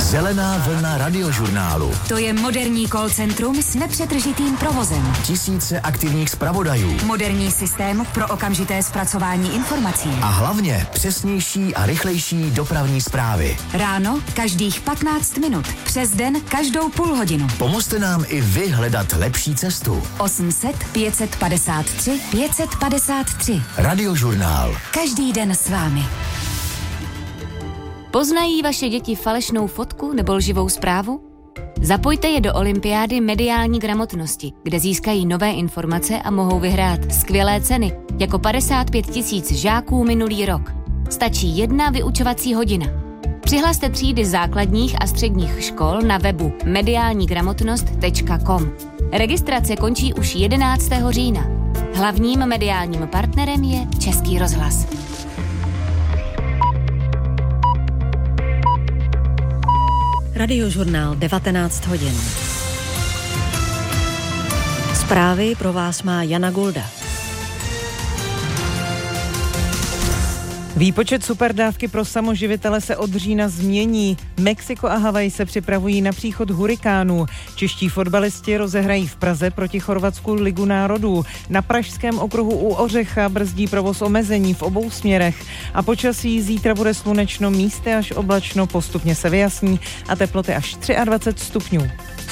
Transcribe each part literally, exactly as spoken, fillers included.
Zelená vlna radiožurnálu. To je moderní call centrum s nepřetržitým provozem. Tisíce aktivních zpravodajů. Moderní systém pro okamžité zpracování informací. A hlavně přesnější a rychlejší dopravní zprávy. Ráno každých patnáct minut. Přes den každou půl hodinu. Pomozte nám i vy hledat lepší cestu. osm set pět set padesát tři pět set padesát tři. Radiožurnál. Každý den s vámi. Poznají vaše děti falešnou fotku nebo lživou zprávu? Zapojte je do olympiády mediální gramotnosti, kde získají nové informace a mohou vyhrát skvělé ceny, jako padesát pět tisíc žáků minulý rok. Stačí jedna vyučovací hodina. Přihlaste třídy základních a středních škol na webu mediální gramotnost tečka com. Registrace končí už jedenáctého října. Hlavním mediálním partnerem je Český rozhlas. Radiožurnál devatenáct hodin. Zprávy pro vás má Jana Gulda. Výpočet superdávky pro samoživitele se od října změní. Mexiko a Havaj se připravují na příchod hurikánů. Čeští fotbalisti rozehrají v Praze proti Chorvatsku Ligu národů. Na pražském okruhu u Ořecha brzdí provoz omezení v obou směrech. A počasí zítra bude slunečno, místy až oblačno, postupně se vyjasní a teploty až dvacet tři stupňů.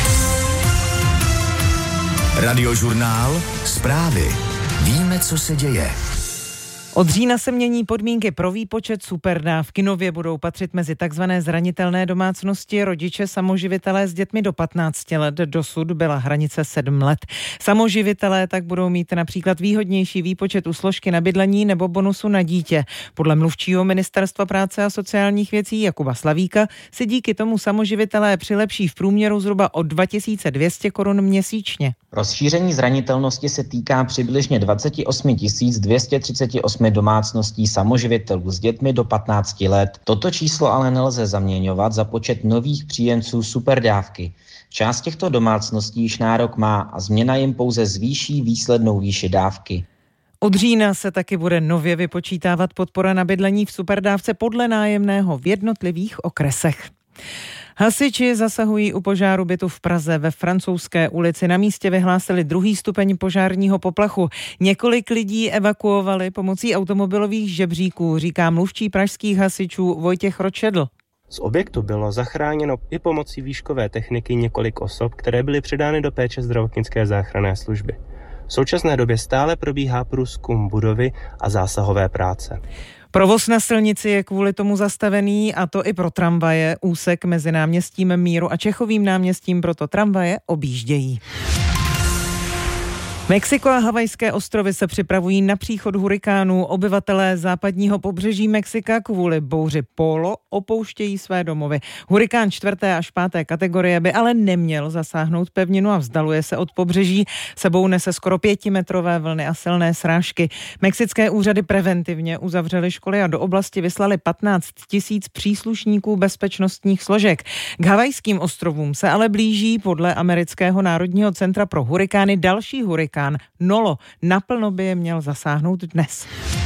Radiožurnál. Zprávy. Víme, co se děje. Od října se mění podmínky pro výpočet superdávky. Nově budou patřit mezi takzvané zranitelné domácnosti rodiče samoživitelé s dětmi do patnácti let. Dosud byla hranice sedm let. Samoživitelé tak budou mít například výhodnější výpočet u složky na bydlení nebo bonusu na dítě. Podle mluvčího Ministerstva práce a sociálních věcí Jakuba Slavíka si díky tomu samoživitelé přilepší v průměru zhruba o dva tisíce dvě stě korun měsíčně. Rozšíření zranitelnosti se týká přibližně dvacet osm tisíc dvě stě třicet osm domácností samoživitelů s dětmi do patnácti let. Toto číslo ale nelze zaměňovat za počet nových příjemců superdávky. Část těchto domácností již nárok má a změna jim pouze zvýší výslednou výši dávky. Od října se taky bude nově vypočítávat podpora na bydlení v superdávce podle nájemného v jednotlivých okresech. Hasiči zasahují u požáru bytu v Praze ve Francouzské ulici. Na místě vyhlásili druhý stupeň požárního poplachu. Několik lidí evakuovali pomocí automobilových žebříků, říká mluvčí pražských hasičů Vojtěch Ročedl. Z objektu bylo zachráněno i pomocí výškové techniky několik osob, které byly předány do péče zdravotnické záchranné služby. V současné době stále probíhá průzkum budovy a zásahové práce. Provoz na silnici je kvůli tomu zastavený, a to i pro tramvaje. Úsek mezi náměstím Míru a Čechovým náměstím proto tramvaje objíždějí. Mexiko a Havajské ostrovy se připravují na příchod hurikánů. Obyvatelé západního pobřeží Mexika kvůli bouři Polo opouštějí své domovy. Hurikán čtvrté až páté kategorie by ale neměl zasáhnout pevninu a vzdaluje se od pobřeží. Sebou nese skoro pětimetrové vlny a silné srážky. Mexické úřady preventivně uzavřely školy a do oblasti vyslali patnáct tisíc příslušníků bezpečnostních složek. K Havajským ostrovům se ale blíží podle amerického národního centra pro hurikány další hurikán. Nolo naplno by je měl zasáhnout dnes.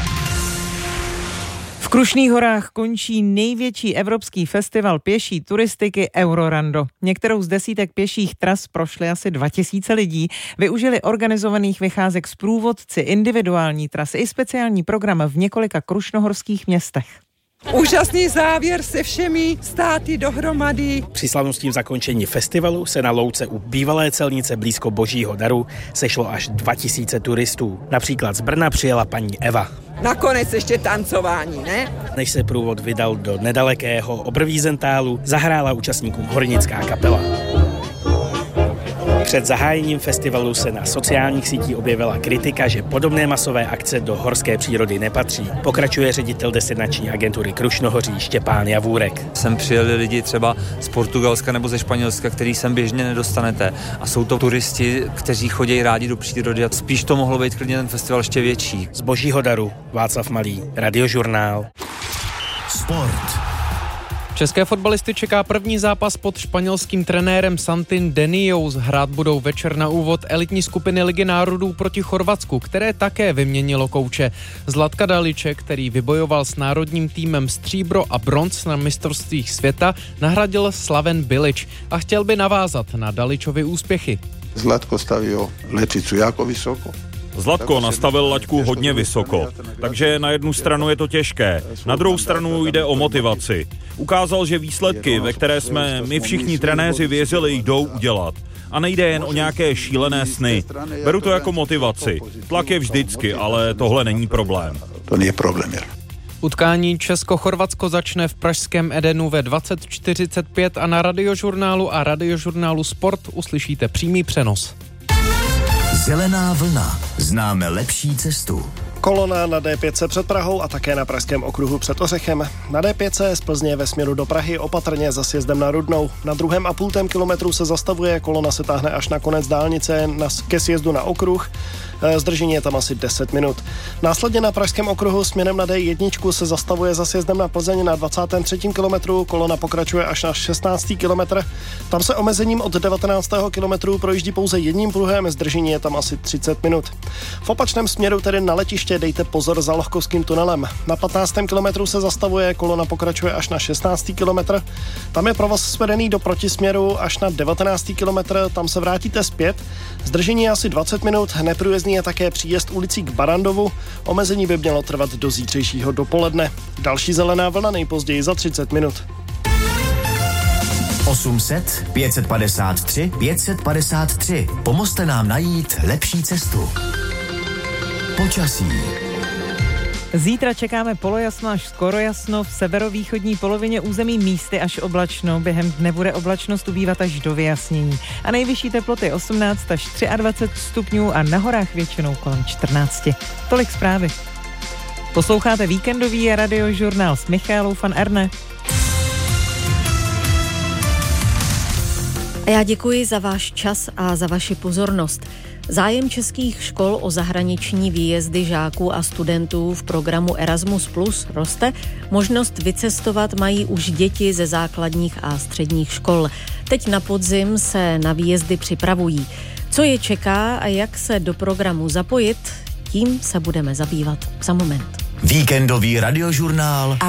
V Krušných horách končí největší evropský festival pěší turistiky Eurorando. Některou z desítek pěších tras prošly asi dva tisíce lidí, využili organizovaných vycházek s průvodci, individuální trasy i speciální program v několika krušnohorských městech. Úžasný závěr se všemi státy dohromady. Při slavnostním zakončení festivalu se na louce u bývalé celnice blízko Božího daru sešlo až dva tisíce turistů. Například z Brna přijela paní Eva. Nakonec ještě tancování, ne? Než se průvod vydal do nedalekého Oberwiesentálu, zahrála účastníkům hornická kapela. Před zahájením festivalu se na sociálních sítích objevila kritika, že podobné masové akce do horské přírody nepatří. Pokračuje ředitel destinační agentury Krušnohoří Štěpán Javůrek. Sem přijeli lidi třeba z Portugalska nebo ze Španělska, který sem běžně nedostanete. A jsou to turisti, kteří chodí rádi do přírody a spíš to mohlo být klidně ten festival ještě větší. Z Božího daru Václav Malý, Radiožurnál. Sport. České fotbalisty čeká první zápas pod španělským trenérem Santin Deniou. Hrát budou večer na úvod elitní skupiny Ligy národů proti Chorvatsku, které také vyměnilo kouče. Zlatka Daliče, který vybojoval s národním týmem stříbro a bronz na mistrovstvích světa, nahradil Slaven Bilic a chtěl by navázat na Daličovy úspěchy. Zlatko stavil lečicu jako vysoko. Zlatko nastavil laťku hodně vysoko, takže na jednu stranu je to těžké, na druhou stranu jde o motivaci. Ukázal, že výsledky, ve které jsme my všichni trenéři věřili, jdou udělat. A nejde jen o nějaké šílené sny. Beru to jako motivaci. Tlak je vždycky, ale tohle není problém. To není problém. Utkání Česko-Chorvatsko začne v pražském Edenu ve dvacet čtyřicet pět a na Radiožurnálu a Radiožurnálu Sport uslyšíte přímý přenos. Zelená vlna. Známe lepší cestu. Kolona na D pět před Prahou a také na pražském okruhu před Ořechem. Na D pět z Plzně ve směru do Prahy opatrně za sjezdem na Rudnou. Na druhém a půltém kilometru se zastavuje, kolona se táhne až na konec dálnice na, ke sjezdu na okruh. Zdržení je tam asi deset minut. Následně na pražském okruhu směrem na D jedna se zastavuje za sjezdem na Plzeň na dvacátém třetím kilometru. Kolona pokračuje až na šestnáctý kilometr. Tam se omezením od devatenáctého kilometru projíždí pouze jedním pruhem, zdržení je tam asi třicet minut. V opačném směru tedy na letiště dejte pozor za Lohkovským tunelem. Na patnáctém kilometru se zastavuje, kolona pokračuje až na šestnáctý kilometr. Tam je provoz svedený do protisměru až na devatenáctý kilometr, tam se vrátíte zpět. Zdržení je asi dvacet minut, neprůjezdný je také příjezd ulicí k Barandovu. Omezení by mělo trvat do zítřejšího dopoledne. Další zelená vlna nejpozději za třicet minut. osm set, pět set padesát tři, pět set padesát tři. Pomozte nám najít lepší cestu. Počasí. Zítra čekáme polojasno až skoro jasno, v severovýchodní polovině území místy až oblačno, během dne bude oblačnost ubývat až do vyjasnění. A nejvyšší teploty osmnáct až dvacet tři stupňů a na horách většinou kolem čtrnáct. Tolik zprávy. Posloucháte víkendový radiožurnál s Michaelou van Erne. A já děkuji za váš čas a za vaši pozornost. Zájem českých škol o zahraniční výjezdy žáků a studentů v programu Erasmus plus roste. Možnost vycestovat mají už děti ze základních a středních škol. Teď na podzim se na výjezdy připravují. Co je čeká a jak se do programu zapojit, tím se budeme zabývat za moment. Víkendový radiožurnál